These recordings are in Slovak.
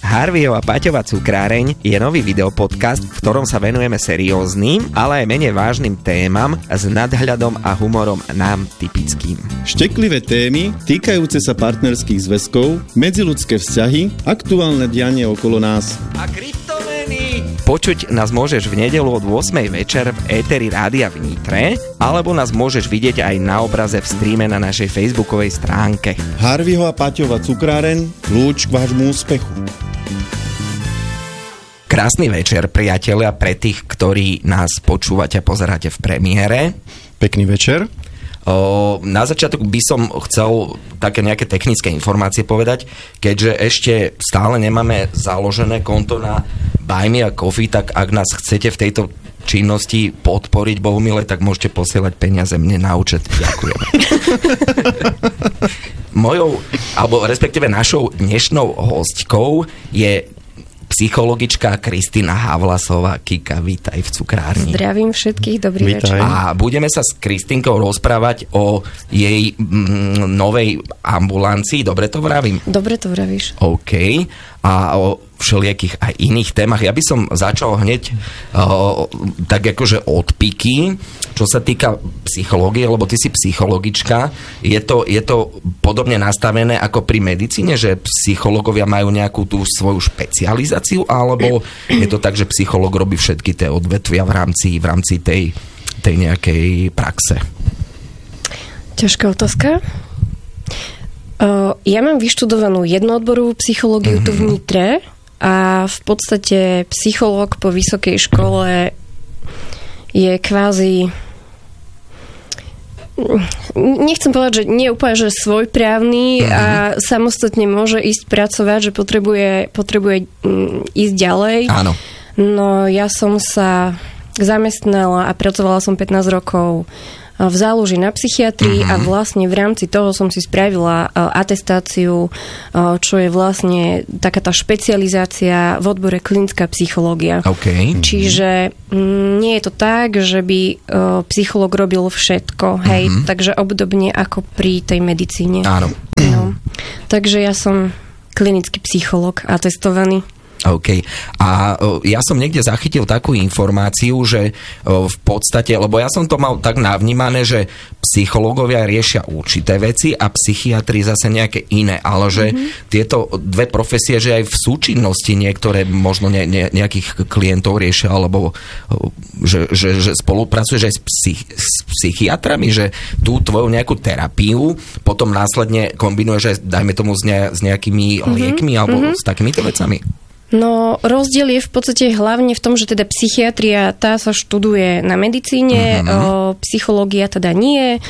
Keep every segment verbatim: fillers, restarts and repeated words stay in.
Harveyho a Paťova cukráreň je nový videopodcast, v ktorom sa venujeme serióznym, ale aj menej vážnym témam s nadhľadom a humorom nám typickým. Šteklivé témy týkajúce sa partnerských zväzkov, medziľudské vzťahy, aktuálne dianie okolo nás. A kryptomeny! Počuť nás môžeš v nedeľu od ôsmej večer v éteri Rádia v Nitre, alebo nás môžeš vidieť aj na obraze v streame na našej facebookovej stránke. Harveyho a Paťova cukráreň, kľúč k vášmu úspechu. Krásny večer, priatelia, pre tých, ktorí nás počúvate a pozeráte v premiére. Pekný večer. O, na začiatok by som chcel také nejaké technické informácie povedať, keďže ešte stále nemáme založené konto na Buy Me a Coffee, tak ak nás chcete v tejto činnosti podporiť, Bohumile, tak môžete posielať peniaze mne na účet. Ďakujem. Mojou, alebo respektíve našou dnešnou hostkou je psychologička Kristina Havlasová. Kika, vítaj v cukrárni. Zdravím všetkých, dobrý Vítaj. večer. A budeme sa s Kristinkou rozprávať o jej mm, novej ambulancii. Dobre to vravím? Dobre to vravíš. OK. A o všelijakých aj iných témach. Ja by som začal hneď o, tak akože od piky, čo sa týka psychológie, lebo ty si psychologička. Je to, je to podobne nastavené ako pri medicíne, že psychológovia majú nejakú tú svoju špecializáciu, alebo je to tak, že psychológ robí všetky tie odvetvia v rámci, v rámci tej, tej nejakej praxe? Ťažká otázka. Uh, ja mám vyštudovanú jednoodborovú psychológiu mm-hmm. tu v Nitre a v podstate psychológ po vysokej škole je kvázi, nechcem povedať, že nie úplne, že svojprávny mm-hmm. a samostatne môže ísť pracovať, že potrebuje, potrebuje ísť ďalej. Áno. No ja som sa zamestnala a pracovala som pätnásť rokov v záloži na psychiatrii uh-huh. a vlastne v rámci toho som si spravila atestáciu, čo je vlastne taká tá špecializácia v odbore klinická psychológia. Okay. Čiže nie je to tak, že by psychológ robil všetko, hej, uh-huh. takže obdobne ako pri tej medicíne. Áno. No. Takže ja som klinický psychológ atestovaný. OK. A o, ja som niekde zachytil takú informáciu, že o, v podstate, lebo ja som to mal tak navnímané, že psychológovia riešia určité veci a psychiatri zase nejaké iné, ale že mm-hmm. tieto dve profesie, že aj v súčinnosti niektoré možno ne, ne, nejakých klientov riešia, alebo o, že, že, že spolupracuješ aj s, psych, s psychiatrami, že tú tvoju nejakú terapiu potom následne kombinuješ aj, dajme tomu, s, ne, s nejakými mm-hmm. liekmi alebo mm-hmm. s takýmito vecami. No, rozdiel je v podstate hlavne v tom, že teda psychiatria, tá sa študuje na medicíne, uh-huh. o, psychológia teda nie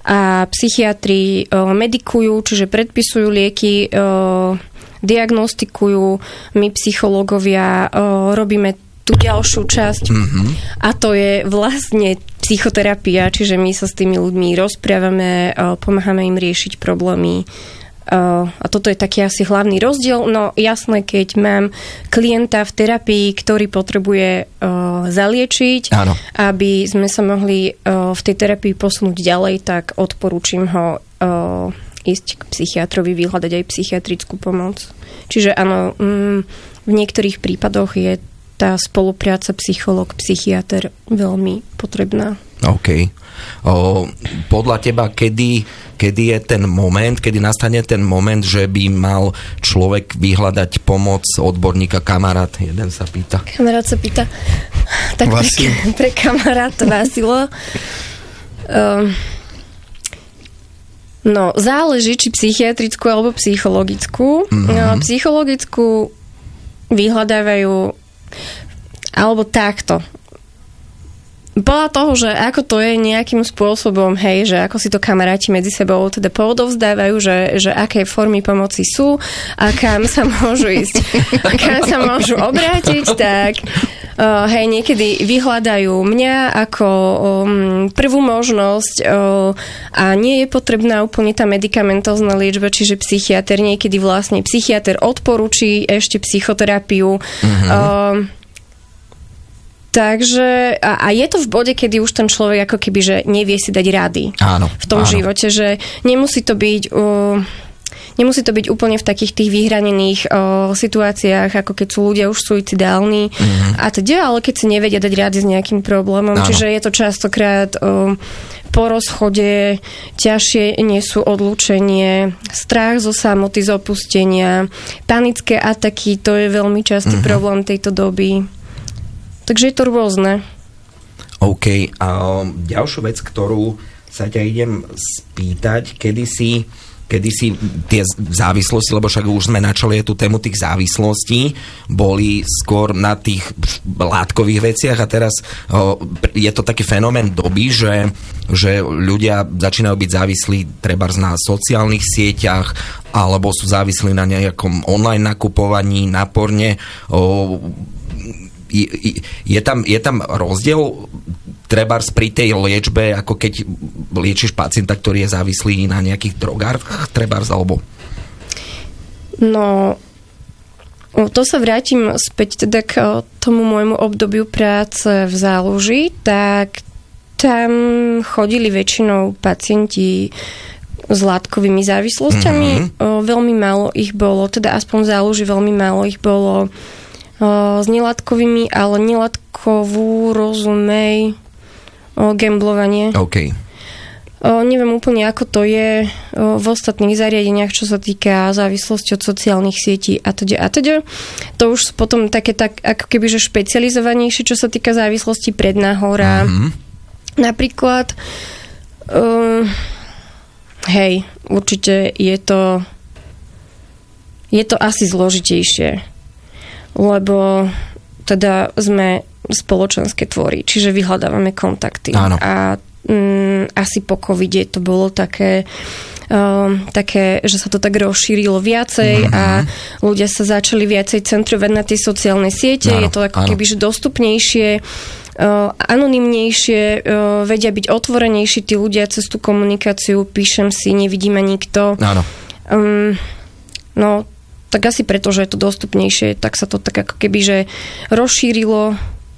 a psychiatri o, medikujú, čiže predpisujú lieky, o, diagnostikujú, my psychológovia o, robíme tú ďalšiu časť uh-huh. a to je vlastne psychoterapia, čiže my sa s tými ľuďmi rozprávame, o, pomáhame im riešiť problémy. Uh, a toto je taký asi hlavný rozdiel. No jasné, keď mám klienta v terapii, ktorý potrebuje uh, zaliečiť, áno. aby sme sa mohli uh, v tej terapii posunúť ďalej, tak odporúčim ho uh, ísť k psychiatrovi, vyhľadať aj psychiatrickú pomoc. Čiže áno, um, v niektorých prípadoch je tá spolupráca psychológ-psychiater veľmi potrebná. OK. O, podľa teba, kedy, kedy je ten moment, kedy nastane ten moment, že by mal človek vyhľadať pomoc odborníka? Kamarát, jeden sa pýta. Kamarát sa pýta. Tak pre, pre kamaráta Vasilo. Um, no, záleží, či psychiatrickú alebo psychologickú. Mm-hmm. No, psychologickú vyhľadávajú alebo takto. Podľa toho, že ako to je nejakým spôsobom, hej, že ako si to kamaráti medzi sebou teda poodovzdávajú, že, že aké formy pomoci sú a kam sa môžu ísť, a kam sa môžu obrátiť, tak uh, hej, niekedy vyhľadajú mňa ako um, prvú možnosť uh, a nie je potrebná úplne tá medikamentozná liečba, čiže psychiater, niekedy vlastne psychiater odporúči ešte psychoterapiu. Mhm. Uh, Takže, a, a je to v bode, kedy už ten človek ako keby, že nevie si dať rady. Áno, v tom áno. živote, že nemusí to byť uh, Nemusí to byť úplne v takých tých vyhranených o, situáciách, ako keď sú ľudia už suicidálni mm-hmm. a teda, ale keď si nevedia dať rady s nejakým problémom. Áno. Čiže je to častokrát o, po rozchode, ťažšie nie sú odlúčenie, strach zo samoty, z opustenia, panické ataky, to je veľmi častý mm-hmm. problém tejto doby. Takže je to rôzne. OK. A ďalšiu vec, ktorú sa ťa idem spýtať, kedy si kedy si tie závislosti, lebo však už sme načali tú tému tých závislostí, boli skôr na tých látkových veciach a teraz o, je to taký fenomén doby, že, že ľudia začínajú byť závislí trebárs na sociálnych sieťach alebo sú závislí na nejakom online nakupovaní, na porne. O, je, je, tam, je tam rozdiel trebárs pri tej liečbe, ako keď liečiš pacienta, ktorý je závislý na nejakých drogách, trebárs, alebo? No, to sa vrátim späť teda k tomu môjmu obdobiu práce v záloži, tak tam chodili väčšinou pacienti s látkovými závislosťami. Mm-hmm. Veľmi málo ich bolo, teda aspoň v záloži veľmi málo ich bolo s nelátkovými, ale nelátkovú, rozumej, o gamblovanie. OK. O, neviem úplne, ako to je o, v ostatných zariadeniach, čo sa týka závislosti od sociálnych sietí a teda a teda. To už potom také tak, ako keby, že špecializovanejšie, čo sa týka závislosti predná hora. Mm-hmm. Napríklad um, hej, určite je to je to asi zložitejšie, lebo teda sme spoločenské tvory, čiže vyhľadávame kontakty. Áno. A mm, asi po covide to bolo také, um, také, že sa to tak rozšírilo viacej mm-hmm. a ľudia sa začali viacej centrovať na tie sociálne siete. Áno, je to ako áno. keby že dostupnejšie, uh, anonymnejšie, uh, vedia byť otvorenejší tí ľudia cez tú komunikáciu. Píšem si, nevidí ma nikto. Áno. Um, no tak asi preto, že je to dostupnejšie, tak sa to tak ako keby, že rozšírilo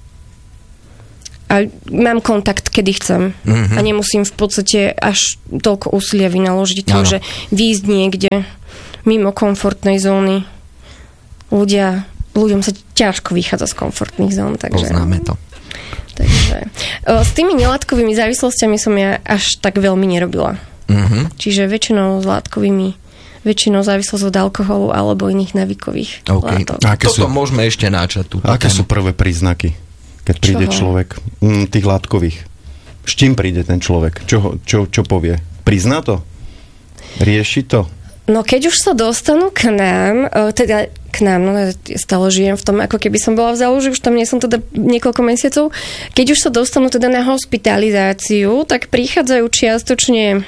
a mám kontakt, kedy chcem. Mm-hmm. A nemusím v podstate až toľko úsilia vynaložiť tým, že výjsť niekde mimo komfortnej zóny. Ľudia, ľuďom sa ťažko vychádza z komfortných zón. Takže, poznáme to. Takže s tými nelátkovými závislostiami som ja až tak veľmi nerobila. Mm-hmm. Čiže väčšinou s látkovými väčšinou závislosť od alkoholu alebo iných navykových okay. látok. Toto sú, môžeme ešte načať. Aké sú prvé príznaky, keď príde Čoho? človek mm, tých látkových? S čím príde ten človek? Čo, čo, čo povie? Prizná to? Rieši to? No keď už sa dostanú k nám, teda k nám, no ja stále žijem v tom, ako keby som bola v záloži, už tam nie som teda niekoľko mesiacov, keď už sa dostanú teda na hospitalizáciu, tak prichádzajú čiastočne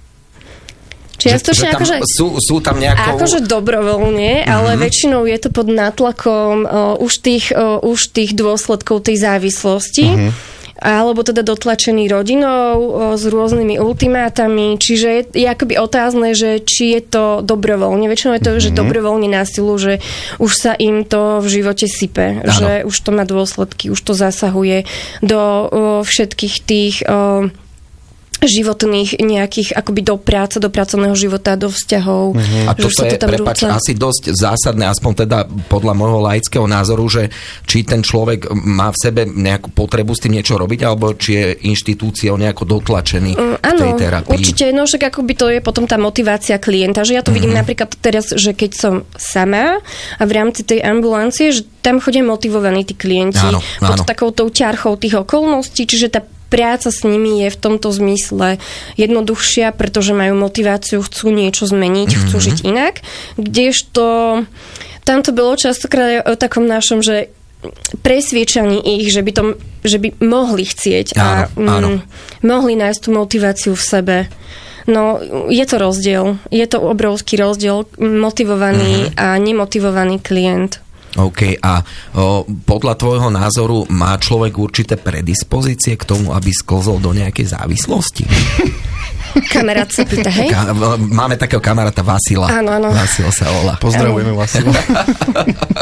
Čiastočne, tam akože, sú, sú tam nejakou... akože dobrovoľne, mm-hmm. ale väčšinou je to pod nátlakom uh, už, tých, uh, už tých dôsledkov tej závislosti. Mm-hmm. Alebo teda dotlačený rodinou uh, s rôznymi ultimátami. Čiže je, je akoby otázne, že či je to dobrovoľne. Väčšinou je to, mm-hmm. že dobrovoľne násilu, že už sa im to v živote sype. Áno. Že už to má dôsledky, už to zasahuje do uh, všetkých tých... Uh, životných nejakých, akoby do práce, do pracovného života, do vzťahov. Mm-hmm. A toto je, to prepáč, asi dosť zásadné, aspoň teda podľa môjho laického názoru, že či ten človek má v sebe nejakú potrebu s tým niečo robiť, alebo či je inštitúciou nejako dotlačený mm, v tej terapii. Určite, no však akoby to je potom tá motivácia klienta, že ja to mm-hmm. vidím napríklad teraz, že keď som sama a v rámci tej ambulancie, že tam chodia motivovaní tí klienti áno, pod áno. takou tou ťarchou tých okolností, čiže tá práca s nimi je v tomto zmysle jednoduchšia, pretože majú motiváciu, chcú niečo zmeniť, mm-hmm. chcú žiť inak. Kdežto tam to bolo častokrát o takom našom, že presviečaní ich, že by, to, že by mohli chcieť a áno, áno. Mm, mohli nájsť tú motiváciu v sebe. No, je to rozdiel. Je to obrovský rozdiel motivovaný mm-hmm. a nemotivovaný klient. OK, a o, podľa tvojho názoru má človek určité predispozície k tomu, aby sklzol do nejakej závislosti? Kamarát sa pýta, hej? Ka- máme takého kamaráta Vasila. Áno, áno. Vasil sa volá. Pozdravujeme Vasila.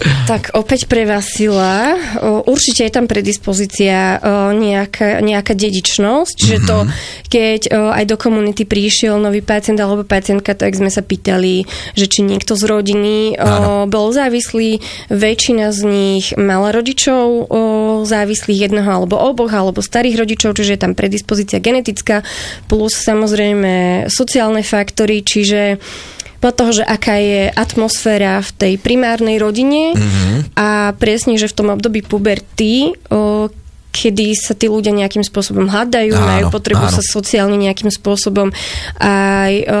Tak opäť pre vás sila. Určite je tam predispozícia nejaká, nejaká dedičnosť, čiže to, keď aj do komunity prišiel nový pacient alebo pacientka, tak sme sa pýtali, že či niekto z rodiny Áno. bol závislý. Väčšina z nich mala rodičov závislých, jedného alebo oboch, alebo starých rodičov, čiže je tam predispozícia genetická, plus samozrejme sociálne faktory, čiže podľa toho, že aká je atmosféra v tej primárnej rodine mm-hmm. a presne, že v tom období puberty, o, kedy sa tí ľudia nejakým spôsobom hľadajú, áno, majú potrebu áno. sa sociálne nejakým spôsobom aj o,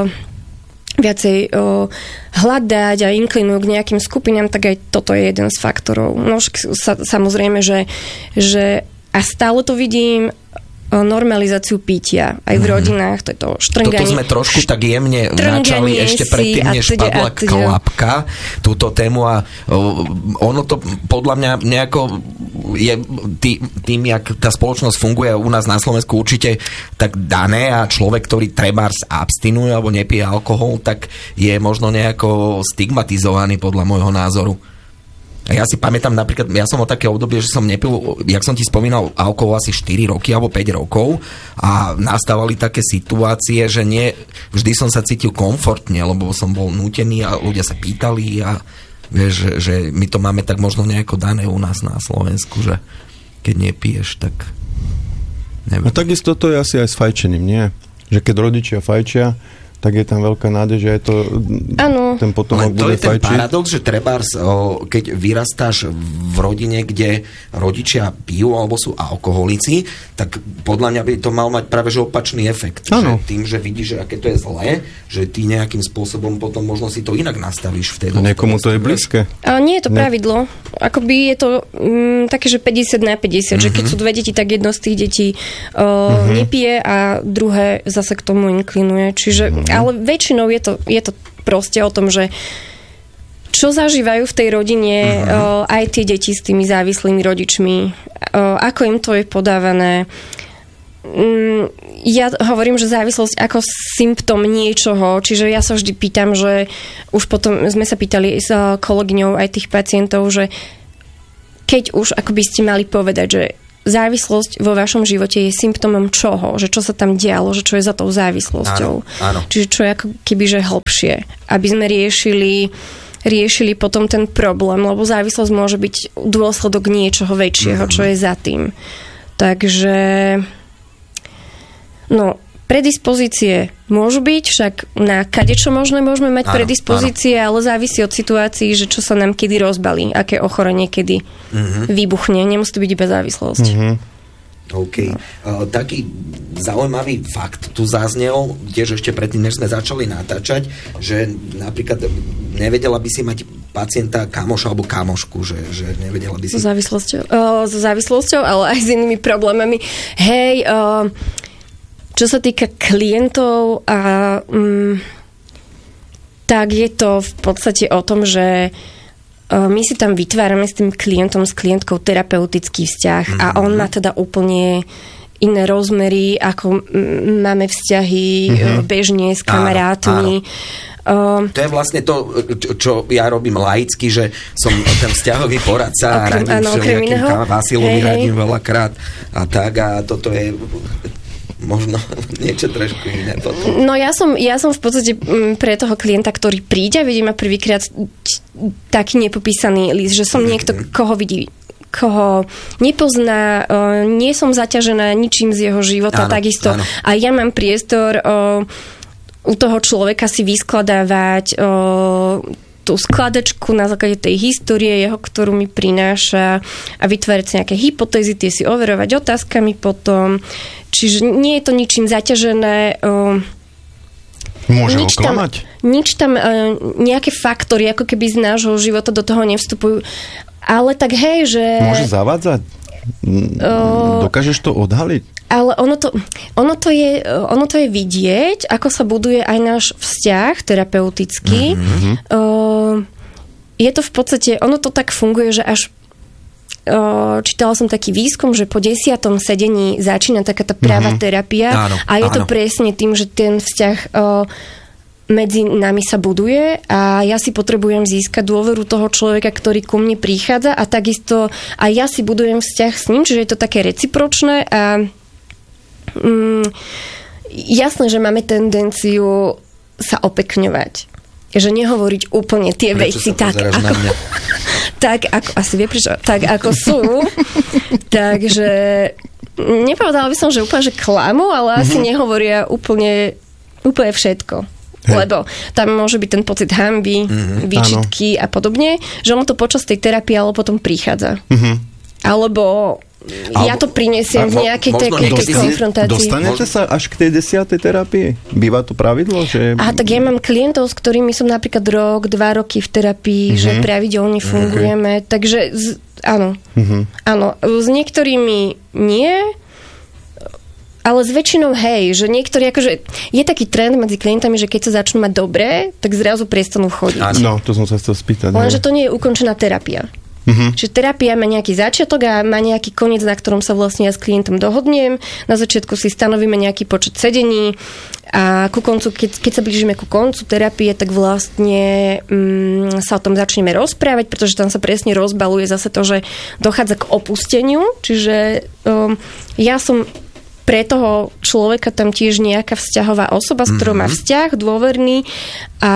viacej o, hľadať a inklinujú k nejakým skupinám, tak aj toto je jeden z faktorov. No sa, samozrejme, že, že a stále to vidím normalizáciu pitia aj v rodinách, to je to štrnganie. Toto sme trošku tak jemne načali ešte predtým, než padla klapka túto tému a ono to podľa mňa nejako je tý, tým, jak tá spoločnosť funguje u nás na Slovensku určite tak dané a človek, ktorý trebárs abstinuje alebo nepije alkohol, tak je možno nejako stigmatizovaný podľa môjho názoru. Ja si pamätám napríklad, ja som o také obdobie, že som nepil, jak som ti spomínal, alkohol asi štyri roky alebo päť rokov a nastávali také situácie, že nie, vždy som sa cítil komfortne, lebo som bol nútený a ľudia sa pýtali a vieš, že, že my to máme tak možno nejako dané u nás na Slovensku, že keď nepiješ, tak neviem. A takisto to je asi aj s fajčením, nie? Že keď rodičia fajčia, tak je tam veľká nádej, že aj to ano. ten potomok bude fajčiť. To je ten paradox, že trebárs, keď vyrastáš v rodine, kde rodičia pijú alebo sú alkoholici, tak podľa mňa by to mal mať práve že opačný efekt. Že tým, že vidíš, že aké to je zlé, že ty nejakým spôsobom potom možno si to inak nastavíš v tej dobe. Niekomu to je blízke. A nie je to pravidlo. Akoby je to mm, také, že päťdesiat na päťdesiat, mm-hmm. že keď sú dve deti, tak jedno z tých detí uh, mm-hmm. nepije a druhé zase k tomu inklinuje. Čiže mm-hmm. ale väčšinou je to, je to proste o tom, že čo zažívajú v tej rodine uh-huh. uh, aj tie deti s tými závislými rodičmi, uh, ako im to je podávané. Um, ja hovorím, že závislosť ako symptóm niečoho, čiže ja sa vždy pýtam, že už potom sme sa pýtali s kolegyňou aj tých pacientov, že keď už akoby ste mali povedať, že závislosť vo vašom živote je symptómom čoho? Že čo sa tam dialo? Že čo je za tou závislosťou? Áno, áno. Čiže čo je ako keby, že hlbšie. Aby sme riešili, riešili potom ten problém, lebo závislosť môže byť dôsledok niečoho väčšieho, mm-hmm. čo je za tým. Takže no, predispozície môžu byť, však na kadečo možné môžeme mať áno, predispozície, áno. ale závisí od situácií, že čo sa nám kedy rozbalí, aké ochorenie kedy mm-hmm. vybuchne. Nemusí to byť iba závislosť. Mm-hmm. OK. Uh, taký zaujímavý fakt tu zaznel, tiež ešte predtým, než sme začali natáčať, že napríklad nevedela by si mať pacienta kamoša alebo kamošku, že, že nevedela by si... So závislosťou, uh, so závislosťou, ale aj s inými problémami. Hej, uh, čo sa týka klientov, a, um, tak je to v podstate o tom, že uh, my si tam vytvárame s tým klientom, s klientkou terapeutický vzťah mm-hmm. a on má teda úplne iné rozmery, ako m- máme vzťahy mm-hmm. bežne s kamarátmi. Áno, áno. Um, to je vlastne to, čo, čo ja robím laicky, že som ten vzťahový poradca a radím všelijakým Vasilovi, hey, radím hey. veľakrát a tak a toto je... možno niečo trošku iné potom. No ja som, ja som v podstate pre toho klienta, ktorý príde a vidí ma prvýkrát taký nepopísaný list, že som niekto, koho vidí, koho nepozná, nie som zaťažená ničím z jeho života, áno, takisto. Áno. A ja mám priestor o, u toho človeka si vyskladávať o, tú skladačku na základe tej histórie jeho, ktorú mi prináša a vytvárať si nejaké hypotézy, tie si overovať otázkami potom. Čiže nie je to ničím zaťažené. Môže nič oklamať? Tam, nič tam, nejaké faktory, ako keby z nášho života do toho nevstupujú. Ale tak hej, že... Môže zavádzať? Dokážeš to odhaliť? Ale ono to, ono, to je, ono to je vidieť, ako sa buduje aj náš vzťah terapeutický. Mm-hmm. Je to v podstate, ono to tak funguje, že až čítala som taký výskum, že po desiatom sedení začína taká tá práva mm-hmm. terapia áno, a je áno. to presne tým, že ten vzťah medzi nami sa buduje a ja si potrebujem získať dôveru toho človeka, ktorý ku mne prichádza a takisto aj ja si budujem vzťah s ním, čiže je to také recipročné a mm, jasné, že máme tendenciu sa opekňovať. Že nehovoriť úplne tie prečo veci tak ako, tak ako asi vie prečo, tak ako sú. Takže nepovedala by som, že úplne že klamu, ale mm-hmm. asi nehovoria úplne úplne všetko. Hej. Lebo tam môže byť ten pocit hanby, mm-hmm. výčitky áno. a podobne, že ono to počas tej terapie ale potom prichádza. Mm-hmm. Alebo Alebo, ja to prinesiem v nejakej takej konfrontácii. Dostanete sa až k tej desiatej terapii? Býva to pravidlo? Že... A tak ja mám klientov, s ktorými som napríklad rok, dva roky v terapii, mm-hmm. že pravidelne fungujeme. Okay. Takže z, áno. Mm-hmm. Áno. S niektorými nie, ale s väčšinou hej, že niektorí akože je taký trend medzi klientami, že keď sa začnú mať dobré, tak zrazu prestanú chodiť. No, to som sa chcel spýtať. Lenže to nie je ukončená terapia. Uh-huh. Čiže terapia má nejaký začiatok a má nejaký koniec, na ktorom sa vlastne ja s klientom dohodnem. Na začiatku si stanovíme nejaký počet sedení a ku koncu, keď, keď sa blížime ku koncu terapie, tak vlastne mm, sa o tom začneme rozprávať, pretože tam sa presne rozbaluje zase to, že dochádza k opusteniu. Čiže um, ja som pre toho človeka tam tiež nejaká vzťahová osoba, s ktorou má vzťah, dôverný a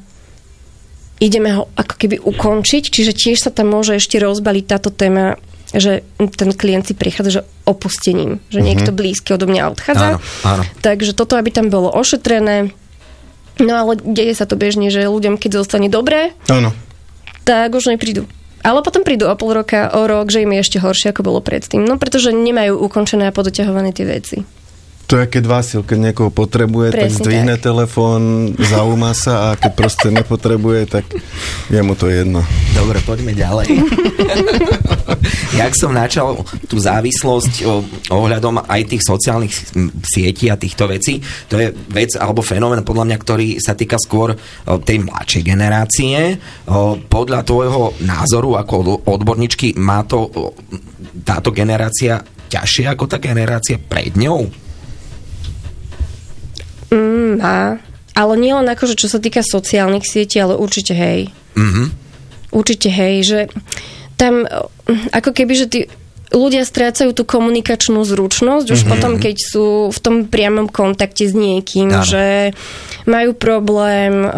ideme ho ako keby ukončiť, čiže tiež sa tam môže ešte rozbaliť táto téma, že ten klient si prichádza že opustením, že niekto blízky odo mňa odchádza. Áno, áno. Takže toto, aby tam bolo ošetrené. No ale deje sa to bežne, že ľuďom, keď zostane dobré, áno. tak už neprídu. Ale potom prídu o pol roka, o rok, že im je ešte horšie, ako bolo predtým. No pretože nemajú ukončené a podoťahované tie veci. To je keď Vasil, keď niekoho potrebuje, presne tak zdvihne tak. Telefón, zaujíma sa a keď proste nepotrebuje, tak je mu to jedno. Dobre, poďme ďalej. Jak som načal tú závislosť o, ohľadom aj tých sociálnych sietí a týchto vecí, to je vec alebo fenomén podľa mňa, ktorý sa týka skôr tej mladšej generácie. Podľa tvojho názoru ako odborníčky má to táto generácia ťažšie ako tá generácia pred ňou? Mm, má. Ale nie len akože, čo sa týka sociálnych sietí, ale určite hej. Mm-hmm. Určite hej, že tam ako keby, že tí ľudia strácajú tú komunikačnú zručnosť už mm-hmm. potom, keď sú v tom priamom kontakte s niekým, áno. že majú problém